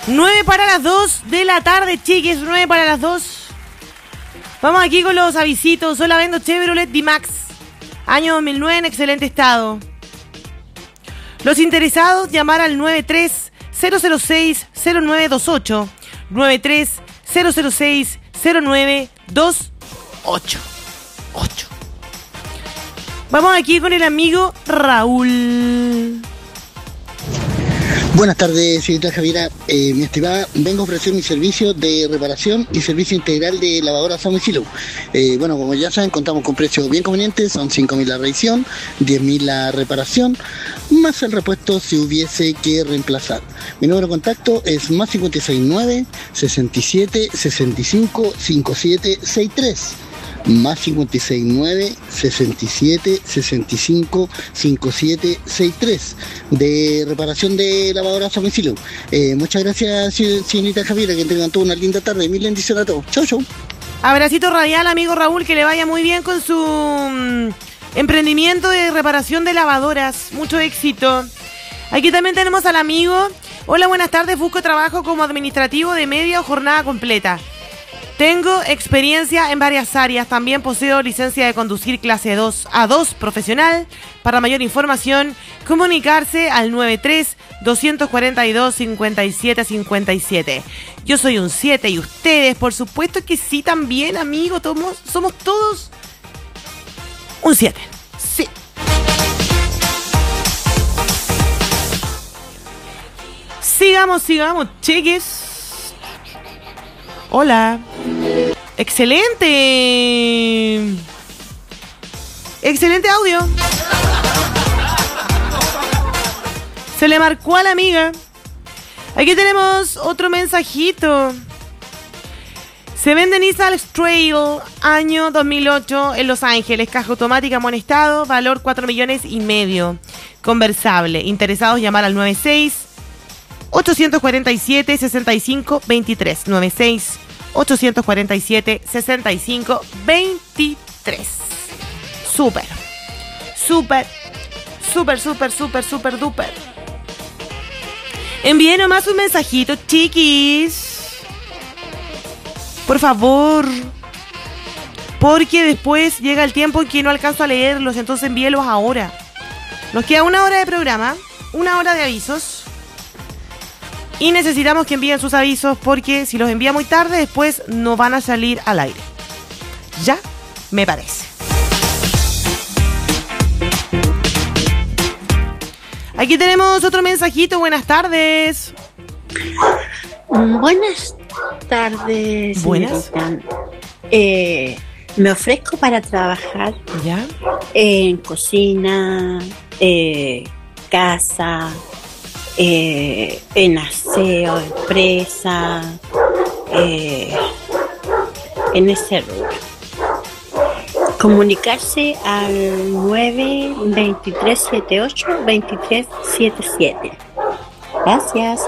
9 para las 2 de la tarde, chiques, 9 para las 2. Vamos aquí con los avisitos. Hola, vendo Chevrolet D-Max, año 2009, en excelente estado. Los interesados, llamar al 93-006-0928. 93-006-0928. Vamos aquí con el amigo Raúl. Buenas tardes, señorita Javiera. Mi estimada, vengo a ofrecer mi servicio de reparación y servicio integral de lavadoras a domicilio. Bueno, como ya saben, contamos con precios bien convenientes. Son 5.000 la revisión, 10.000 la reparación, más el repuesto si hubiese que reemplazar. Mi número de contacto es más 569 67 65 57 63. Más 569 67 65 57 63 de reparación de lavadoras a domicilio. Muchas gracias, señorita Javiera, que tengan toda una linda tarde. Mil bendiciones a todos. Chau, chau. Abracito radial, amigo Raúl, que le vaya muy bien con su emprendimiento de reparación de lavadoras. Mucho éxito. Aquí también tenemos al amigo. Hola, buenas tardes. Busco trabajo como administrativo de media o jornada completa. Tengo experiencia en varias áreas. También poseo licencia de conducir clase 2 A2 profesional. Para mayor información, comunicarse al 93-242-5757. Yo soy un 7 y ustedes, por supuesto que sí también, amigo. Somos todos un 7. Sí. Sigamos, cheques. Hola. ¡Excelente! ¡Excelente audio! Se le marcó a la amiga. Aquí tenemos otro mensajito. Se vende Nissan X-Trail, año 2008, en Los Ángeles. Caja automática, buen estado, valor 4,5 millones. Conversable. Interesados, llamar al 96-847-6523. 96-847-6523. Súper duper. Envíen nomás un mensajito, chiquis. Por favor. Porque después llega el tiempo en que no alcanzo a leerlos, entonces envíelos ahora. Nos queda 1 hora de programa, 1 hora de avisos. Y necesitamos que envíen sus avisos porque si los envía muy tarde, después no van a salir al aire. Ya me parece. Aquí tenemos otro mensajito. Buenas tardes. Buenas tardes. Buenas. Me ofrezco para trabajar. ¿Ya? En cocina, casa, en aseo, empresa, en ese rubro. Comunicarse al 92378-2377. Gracias.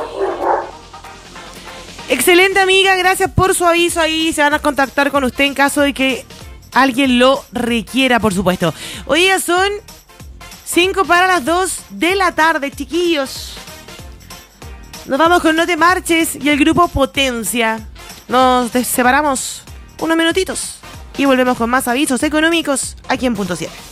Excelente, amiga, gracias por su aviso. Ahí se van a contactar con usted en caso de que alguien lo requiera, por supuesto. Hoy ya son 5 para las 2 de la tarde, chiquillos. Nos vamos con No Te Marches y el grupo Potencia. Nos separamos unos minutitos y volvemos con más avisos económicos aquí en Punto 7.